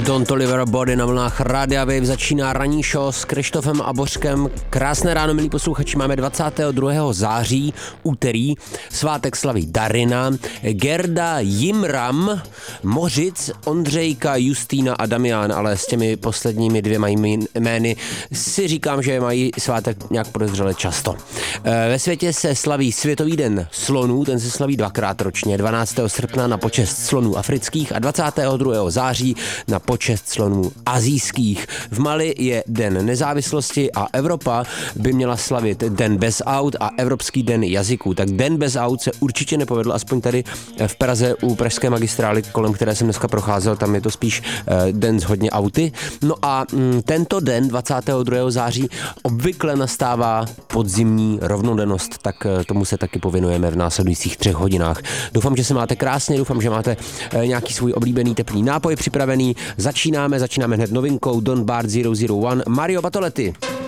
Don't Oliver Body na vlnách Rádia Wave začíná ranní show s Krištofem a Bořkem. Krásné ráno, milí posluchači, máme 22. září, úterý, svátek slaví Darina, Gerda, Jimram, Mořic, Ondřejka, Justýna a Damián, ale s těmi posledními dvěma jmény si říkám, že mají svátek nějak podezřele často. Ve světě se slaví Světový den slonů, ten se slaví dvakrát ročně, 12. srpna na počest slonů afrických a 22. září na počest slonů asijských. V Mali je Den nezávislosti a Evropa by měla slavit Den bez aut a Evropský den jazyků. Tak Den bez aut se určitě nepovedl, aspoň tady v Praze u pražské magistrály, kolem které jsem dneska procházel, tam je to spíš den s hodně auty. No a tento den 22. září obvykle nastává podzimní rovnodennost, tak tomu se taky pověnujeme v následujících 3 hodinách. Doufám, že se máte krásně, doufám, že máte nějaký svůj oblíbený teplý nápoj připravený. Začínáme hned novinkou Don Bart 001, Mario Battoletti.